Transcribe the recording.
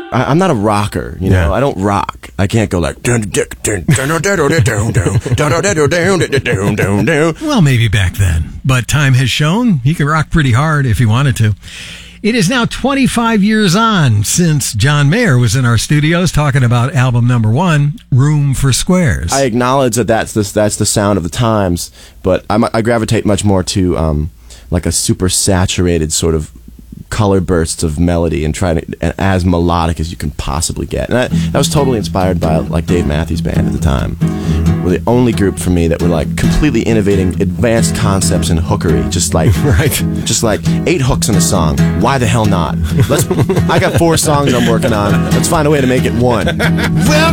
I'm not a rocker, you know. I don't rock. I can't go like. Well, maybe back then, but time has shown he can rock pretty hard if he wanted to. It is now 25 years on since John Mayer was in our studios talking about album number 1, Room for Squares. I acknowledge that that's the sound of the times, but I gravitate much more to like a super saturated sort of color bursts of melody and trying to as melodic as you can possibly get. And I was totally inspired by like Dave Matthews Band at the time. Were the only group for me that were like completely innovating advanced concepts in hookery, just like 8 hooks in a song. Why the hell not? I got 4 songs I'm working on. Let's find a way to make it 1. Well,